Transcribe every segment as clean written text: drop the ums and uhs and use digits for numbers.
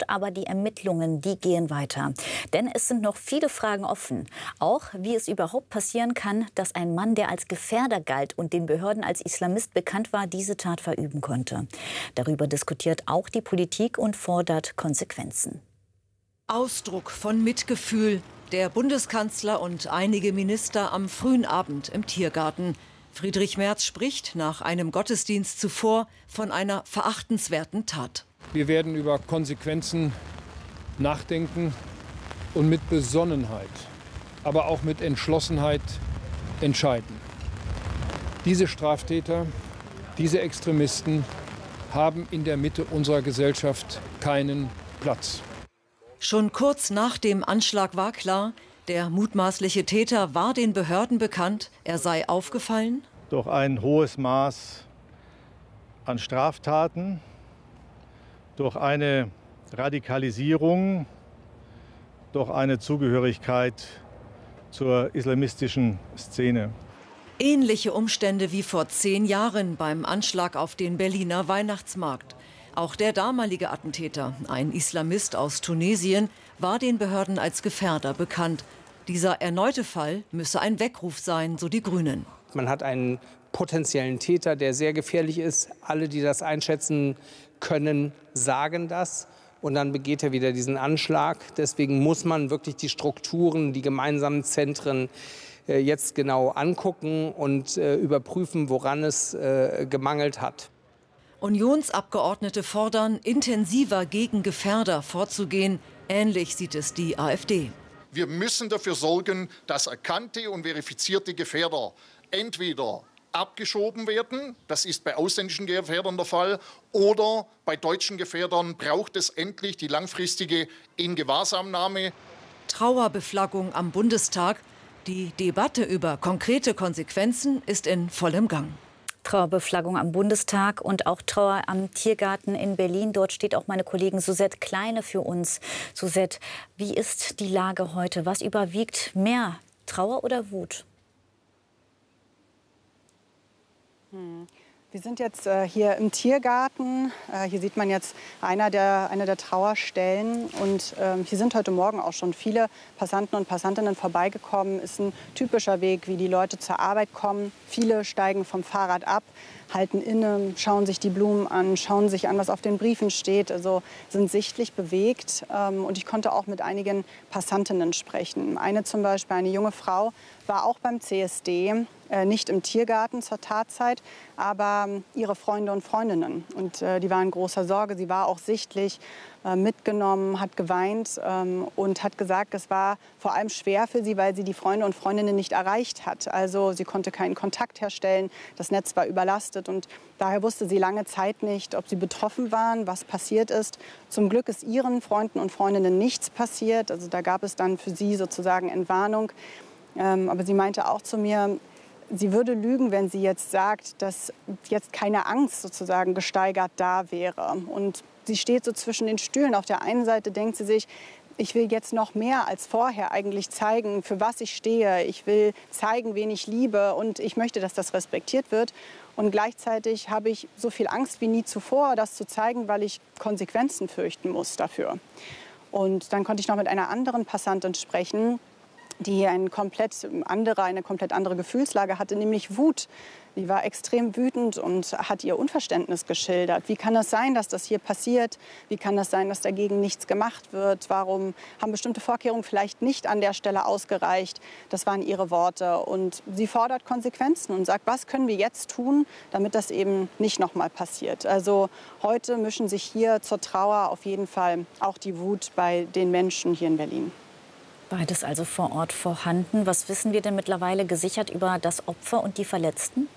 aber die Ermittlungen, die gehen weiter. Denn es sind noch viele Fragen offen. Auch wie es überhaupt passieren kann, dass ein Mann, der als Gefährder galt und den Behörden als Islamist bekannt war, diese Tat verüben konnte. Darüber diskutiert auch die Politik und fordert Konsequenzen. Ausdruck von Mitgefühl. Der Bundeskanzler und einige Minister am frühen Abend im Tiergarten. Friedrich Merz spricht nach einem Gottesdienst zuvor von einer verachtenswerten Tat. Wir werden über Konsequenzen nachdenken und mit Besonnenheit, aber auch mit Entschlossenheit entscheiden. Diese Straftäter, diese Extremisten haben in der Mitte unserer Gesellschaft keinen Platz. Schon kurz nach dem Anschlag war klar, der mutmaßliche Täter war den Behörden bekannt. Er sei aufgefallen durch ein hohes Maß an Straftaten, durch eine Radikalisierung, durch eine Zugehörigkeit zur islamistischen Szene. Ähnliche Umstände wie vor 10 Jahren beim Anschlag auf den Berliner Weihnachtsmarkt. Auch der damalige Attentäter, ein Islamist aus Tunesien, war den Behörden als Gefährder bekannt. Dieser erneute Fall müsse ein Weckruf sein, so die Grünen. Man hat einen potenziellen Täter, der sehr gefährlich ist. Alle, die das einschätzen können, sagen das. Und dann begeht er wieder diesen Anschlag. Deswegen muss man wirklich die Strukturen, die gemeinsamen Zentren jetzt genau angucken und überprüfen, woran es gemangelt hat. Unionsabgeordnete fordern, intensiver gegen Gefährder vorzugehen. Ähnlich sieht es die AfD. Wir müssen dafür sorgen, dass erkannte und verifizierte Gefährder entweder abgeschoben werden, das ist bei ausländischen Gefährdern der Fall, oder bei deutschen Gefährdern braucht es endlich die langfristige Ingewahrsamnahme. Trauerbeflaggung am Bundestag. Die Debatte über konkrete Konsequenzen ist in vollem Gang. Trauerbeflaggung am Bundestag und auch Trauer am Tiergarten in Berlin. Dort steht auch meine Kollegin Suzette Kleine für uns. Suzette, wie ist die Lage heute? Was überwiegt mehr, Trauer oder Wut? Wir sind jetzt hier im Tiergarten. Hier sieht man jetzt eine der Trauerstellen. Und hier sind heute Morgen auch schon viele Passanten und Passantinnen vorbeigekommen. Ist ein typischer Weg, wie die Leute zur Arbeit kommen. Viele steigen vom Fahrrad ab, halten inne, schauen sich die Blumen an, schauen sich an, was auf den Briefen steht. Also sind sichtlich bewegt. Und ich konnte auch mit einigen Passantinnen sprechen. Eine zum Beispiel, eine junge Frau, war auch beim CSD. Nicht im Tiergarten zur Tatzeit, aber ihre Freunde und Freundinnen. Und die waren in großer Sorge. Sie war auch sichtlich mitgenommen, hat geweint und hat gesagt, es war vor allem schwer für sie, weil sie die Freunde und Freundinnen nicht erreicht hat. Also sie konnte keinen Kontakt herstellen, das Netz war überlastet und daher wusste sie lange Zeit nicht, ob sie betroffen waren, was passiert ist. Zum Glück ist ihren Freunden und Freundinnen nichts passiert. Also da gab es dann für sie sozusagen Entwarnung. Aber sie meinte auch zu mir, sie würde lügen, wenn sie jetzt sagt, dass jetzt keine Angst sozusagen gesteigert da wäre. Und sie steht so zwischen den Stühlen. Auf der einen Seite denkt sie sich, ich will jetzt noch mehr als vorher eigentlich zeigen, für was ich stehe. Ich will zeigen, wen ich liebe und ich möchte, dass das respektiert wird. Und gleichzeitig habe ich so viel Angst wie nie zuvor, das zu zeigen, weil ich Konsequenzen fürchten muss dafür. Und dann konnte ich noch mit einer anderen Passantin sprechen, die eine komplett andere Gefühlslage hatte, nämlich Wut. Die war extrem wütend und hat ihr Unverständnis geschildert. Wie kann es sein, dass das hier passiert? Wie kann es sein, dass dagegen nichts gemacht wird? Warum haben bestimmte Vorkehrungen vielleicht nicht an der Stelle ausgereicht? Das waren ihre Worte. Und sie fordert Konsequenzen und sagt, was können wir jetzt tun, damit das eben nicht noch mal passiert? Also heute mischen sich hier zur Trauer auf jeden Fall auch die Wut bei den Menschen hier in Berlin. Beides also vor Ort vorhanden. Was wissen wir denn mittlerweile gesichert über das Opfer und die Verletzten?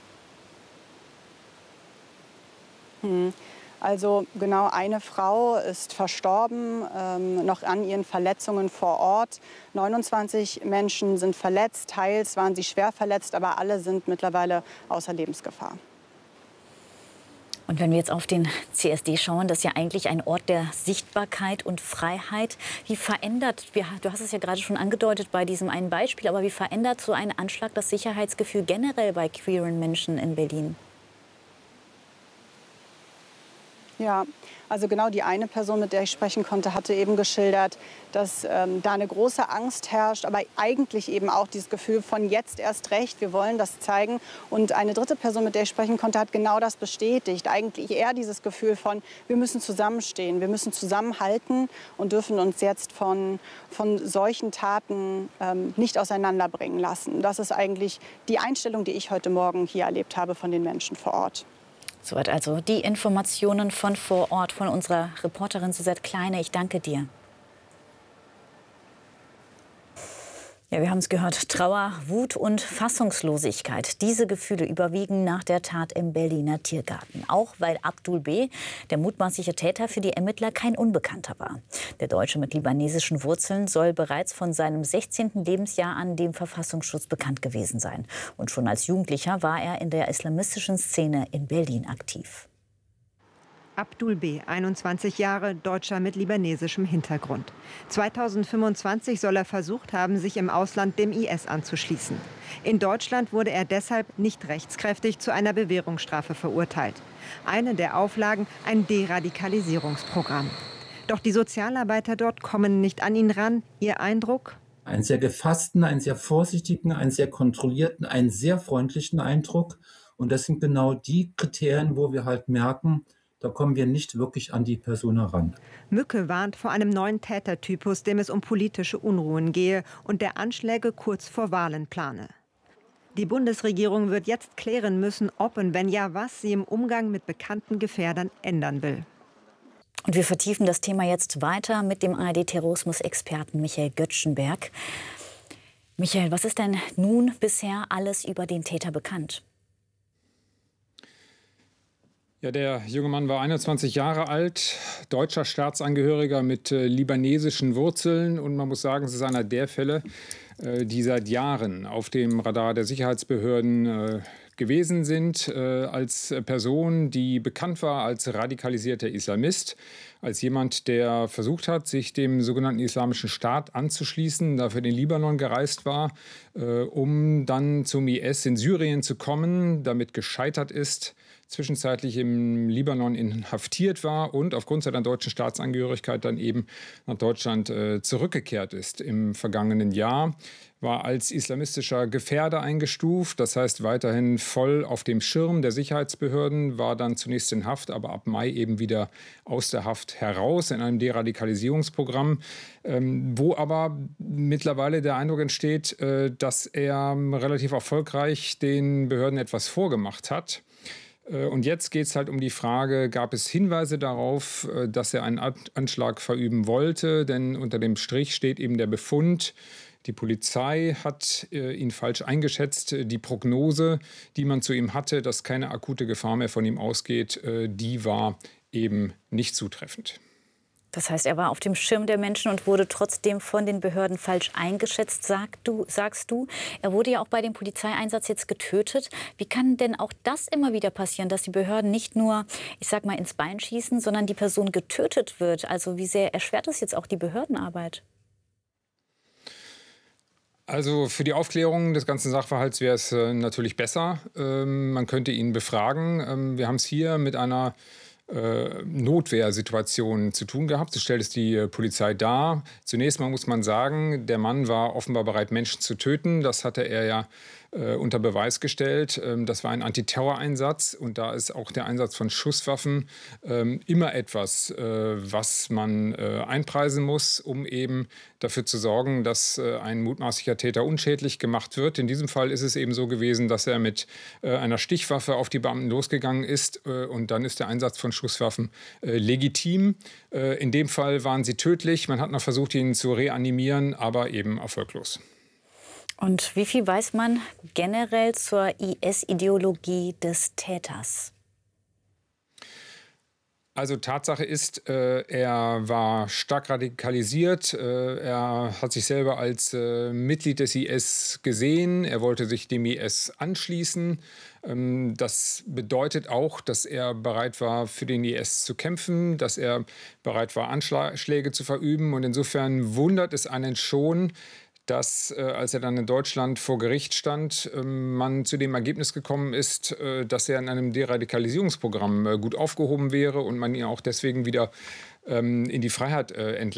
Also genau eine Frau ist verstorben, noch an ihren Verletzungen vor Ort. 29 Menschen sind verletzt, teils waren sie schwer verletzt, aber alle sind mittlerweile außer Lebensgefahr. Und wenn wir jetzt auf den CSD schauen, das ist ja eigentlich ein Ort der Sichtbarkeit und Freiheit. Wie verändert, du hast es ja gerade schon angedeutet bei diesem einen Beispiel, aber wie verändert so ein Anschlag das Sicherheitsgefühl generell bei queeren Menschen in Berlin? Ja, also genau die eine Person, mit der ich sprechen konnte, hatte eben geschildert, dass da eine große Angst herrscht, aber eigentlich eben auch dieses Gefühl von jetzt erst recht, wir wollen das zeigen. Und eine dritte Person, mit der ich sprechen konnte, hat genau das bestätigt. Eigentlich eher dieses Gefühl von, wir müssen zusammenstehen, wir müssen zusammenhalten und dürfen uns jetzt von solchen Taten nicht auseinanderbringen lassen. Das ist eigentlich die Einstellung, die ich heute Morgen hier erlebt habe von den Menschen vor Ort. Soweit also die Informationen von vor Ort von unserer Reporterin Suzette Kleine. Ich danke dir. Ja, wir haben es gehört. Trauer, Wut und Fassungslosigkeit. Diese Gefühle überwiegen nach der Tat im Berliner Tiergarten. Auch weil Abdul B., der mutmaßliche Täter, für die Ermittler kein Unbekannter war. Der Deutsche mit libanesischen Wurzeln soll bereits von seinem 16. Lebensjahr an dem Verfassungsschutz bekannt gewesen sein. Und schon als Jugendlicher war er in der islamistischen Szene in Berlin aktiv. Abdul B., 21 Jahre, Deutscher mit libanesischem Hintergrund. 2025 soll er versucht haben, sich im Ausland dem IS anzuschließen. In Deutschland wurde er deshalb nicht rechtskräftig zu einer Bewährungsstrafe verurteilt. Eine der Auflagen, ein Deradikalisierungsprogramm. Doch die Sozialarbeiter dort kommen nicht an ihn ran. Ihr Eindruck? Einen sehr gefassten, einen sehr vorsichtigen, einen sehr kontrollierten, einen sehr freundlichen Eindruck. Und das sind genau die Kriterien, wo wir halt merken, da kommen wir nicht wirklich an die Person heran. Mücke warnt vor einem neuen Tätertypus, dem es um politische Unruhen gehe und der Anschläge kurz vor Wahlen plane. Die Bundesregierung wird jetzt klären müssen, ob und wenn ja, was sie im Umgang mit bekannten Gefährdern ändern will. Und wir vertiefen das Thema jetzt weiter mit dem ARD-Terrorismus-Experten Michael Göttschenberg. Michael, was ist denn nun bisher alles über den Täter bekannt? Ja, der junge Mann war 21 Jahre alt, deutscher Staatsangehöriger mit libanesischen Wurzeln. Und man muss sagen, es ist einer der Fälle, die seit Jahren auf dem Radar der Sicherheitsbehörden gewesen sind, als Person, die bekannt war als radikalisierter Islamist, als jemand, der versucht hat, sich dem sogenannten Islamischen Staat anzuschließen, dafür in den Libanon gereist war, um dann zum IS in Syrien zu kommen, damit gescheitert ist, zwischenzeitlich im Libanon inhaftiert war und aufgrund seiner deutschen Staatsangehörigkeit dann eben nach Deutschland zurückgekehrt ist im vergangenen Jahr, war als islamistischer Gefährder eingestuft, das heißt weiterhin voll auf dem Schirm der Sicherheitsbehörden, war dann zunächst in Haft, aber ab Mai eben wieder aus der Haft heraus in einem Deradikalisierungsprogramm, wo aber mittlerweile der Eindruck entsteht, dass er relativ erfolgreich den Behörden etwas vorgemacht hat. Und jetzt geht es halt um die Frage, gab es Hinweise darauf, dass er einen Anschlag verüben wollte? Denn unter dem Strich steht eben der Befund, die Polizei hat ihn falsch eingeschätzt. Die Prognose, die man zu ihm hatte, dass keine akute Gefahr mehr von ihm ausgeht, die war eben nicht zutreffend. Das heißt, er war auf dem Schirm der Menschen und wurde trotzdem von den Behörden falsch eingeschätzt, sagst du. Er wurde ja auch bei dem Polizeieinsatz jetzt getötet. Wie kann denn auch das immer wieder passieren, dass die Behörden nicht nur, ich sag mal, ins Bein schießen, sondern die Person getötet wird? Also wie sehr erschwert das jetzt auch die Behördenarbeit? Also für die Aufklärung des ganzen Sachverhalts wäre es natürlich besser. Man könnte ihn befragen. Wir haben es hier mit einer Notwehrsituation zu tun gehabt. So stellt es die Polizei dar. Zunächst mal muss man sagen, der Mann war offenbar bereit, Menschen zu töten. Das hatte er ja unter Beweis gestellt. Das war ein Antiterroreinsatz und da ist auch der Einsatz von Schusswaffen immer etwas, was man einpreisen muss, um eben dafür zu sorgen, dass ein mutmaßlicher Täter unschädlich gemacht wird. In diesem Fall ist es eben so gewesen, dass er mit einer Stichwaffe auf die Beamten losgegangen ist und dann ist der Einsatz von Schusswaffen legitim. In dem Fall waren sie tödlich. Man hat noch versucht, ihn zu reanimieren, aber eben erfolglos. Und wie viel weiß man generell zur IS-Ideologie des Täters? Also Tatsache ist, er war stark radikalisiert. Er hat sich selber als Mitglied des IS gesehen. Er wollte sich dem IS anschließen. Das bedeutet auch, dass er bereit war, für den IS zu kämpfen, dass er bereit war, Anschläge zu verüben. Und insofern wundert es einen schon, dass, als er dann in Deutschland vor Gericht stand, man zu dem Ergebnis gekommen ist, dass er in einem Deradikalisierungsprogramm gut aufgehoben wäre und man ihn auch deswegen wieder in die Freiheit entlassen